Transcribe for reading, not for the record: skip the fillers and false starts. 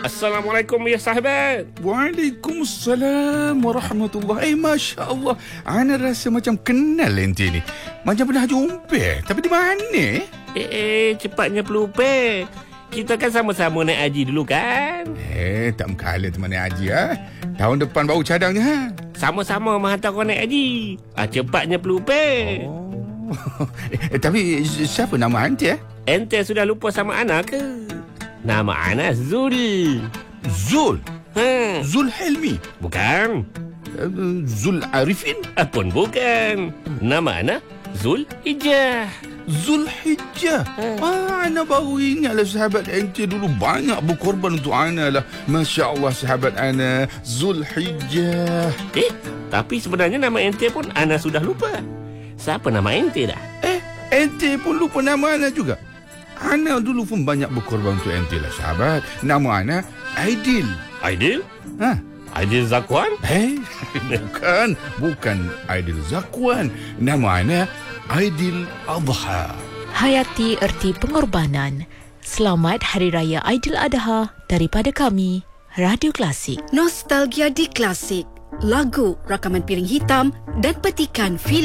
Assalamualaikum ya sahabat. Waalaikumsalam warahmatullahi. Masya Allah, ana rasa macam kenal ente ni. Macam pernah jumpa. Tapi di mana? Cepatnya pelupa. Kita kan sama-sama naik haji dulu kan? Tak mengkala teman naik haji Tahun depan baru cadangnya Sama-sama menghantar kau naik haji. Cepatnya pelupa. Tapi siapa nama ente? Ente sudah lupa sama Ana ke? Nama Ana Zul. Zul? Zul Helmi? Bukan. Zul Arifin? Pun bukan. Nama Ana Zul Hijjah. Zulhijjah. Ana baru ingatlah sahabat ente dulu banyak berkorban untuk ana lah. Masya Allah sahabat ana Zulhijjah. Tapi sebenarnya nama ente pun ana sudah lupa. Siapa nama ente dah? Ente pun lupa nama ana juga. Ana dulu pun banyak berkorban untuk ente lah sahabat. Nama ana Aidil. Aidil? Aidil Zakwan? Bukan Aidil Zakwan. Nama ana Aidil Adha. Hayati erti pengorbanan. Selamat Hari Raya Aidil Adha daripada kami, Radio Klasik. Nostalgia di Klasik. Lagu, rakaman piring hitam dan petikan filem.